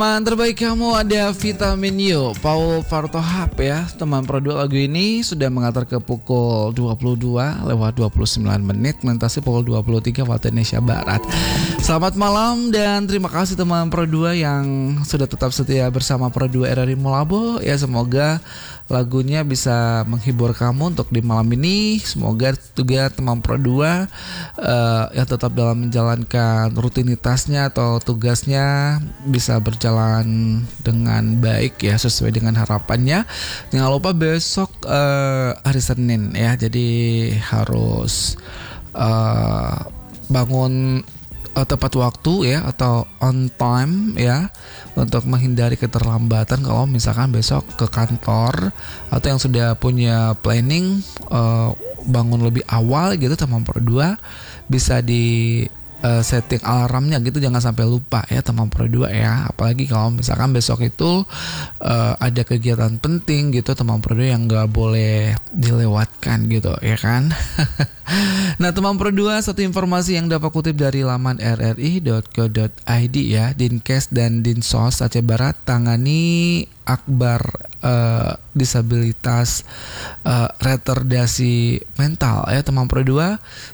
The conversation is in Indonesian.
Teman terbaik kamu ada Vitamin You, Paul Fartohap ya. Teman produk lagu ini sudah mengantar ke pukul 22 lewat 29 menit melintasi pukul 23 waktu Indonesia Barat. Selamat malam dan terima kasih teman Pro2 yang sudah tetap setia bersama Pro2 RRI Mulabo. Ya, semoga lagunya bisa menghibur kamu untuk di malam ini. Semoga juga teman Pro2 yang tetap dalam menjalankan rutinitasnya atau tugasnya bisa berjalan dengan baik ya, sesuai dengan harapannya. Jangan lupa besok hari Senin ya, jadi harus bangun tepat waktu ya, atau on time ya, untuk menghindari keterlambatan kalau misalkan besok ke kantor, atau yang sudah punya planning bangun lebih awal gitu teman Pro2 bisa di setting alarmnya gitu, jangan sampai lupa ya teman Pro2 ya. Apalagi kalau misalkan besok itu ada kegiatan penting gitu teman Pro2 yang gak boleh dilewatkan gitu ya kan. Nah teman Pro2, satu informasi yang dapat kutip dari laman rri.co.id ya. Dinkes dan Dinsos Aceh Barat tangani akbar disabilitas retardasi mental ya teman Pro2